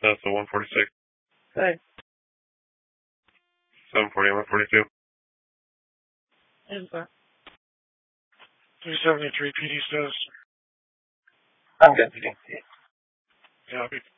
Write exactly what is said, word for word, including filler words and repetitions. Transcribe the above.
Tesla one forty-six. Hey. seven forty, one forty-two. Yes, sir. three seventy-three P D status. I'm good. Copy.